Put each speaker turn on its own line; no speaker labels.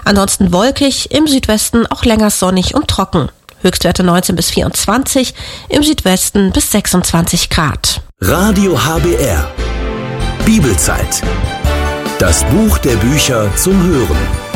Ansonsten wolkig, im Südwesten auch länger sonnig und trocken. Höchstwerte 19 bis 24, im Südwesten bis 26 Grad.
Radio HBR. Bibelzeit. Das Buch der Bücher zum Hören.